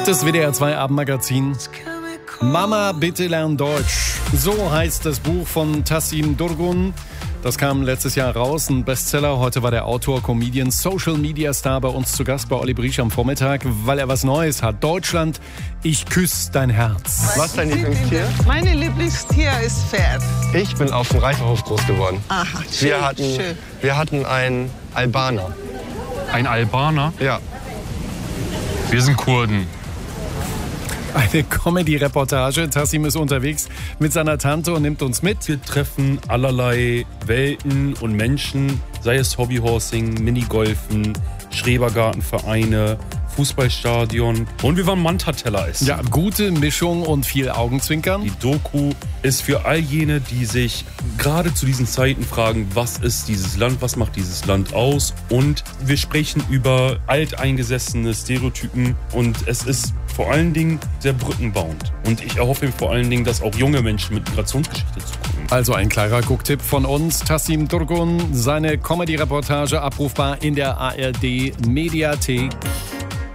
Das WDR 2 Abendmagazin. Mama, bitte lern Deutsch. So heißt das Buch von Tassim Durgun. Das kam letztes Jahr raus, ein Bestseller. Heute war der Autor, Comedian, Social-Media-Star bei uns zu Gast bei Olli Briesch am Vormittag, weil er was Neues hat. Deutschland, ich küsse dein Herz. Was ist dein Lieblingstier? Mein Lieblingstier ist Pferd. Ich bin auf dem Reiterhof groß geworden. Aha, schön, Wir hatten einen Albaner. Ein Albaner? Ja. Wir sind Kurden. Eine Comedy-Reportage. Tassim ist unterwegs mit seiner Tante und nimmt uns mit. Wir treffen allerlei Welten und Menschen, sei es Hobbyhorsing, Minigolfen, Schrebergartenvereine, Fußballstadion und wir waren Mantateller essen. Ja, gute Mischung und viel Augenzwinkern. Die Doku ist für all jene, die sich gerade zu diesen Zeiten fragen, was ist dieses Land, was macht dieses Land aus? Und wir sprechen über alteingesessene Stereotypen und es ist vor allen Dingen sehr brückenbauend. Und ich erhoffe vor allen Dingen, dass auch junge Menschen mit Migrationsgeschichte zu gucken. Also ein klarer Gucktipp von uns. Tassim Durgun, seine Comedy-Reportage abrufbar in der ARD Mediathek.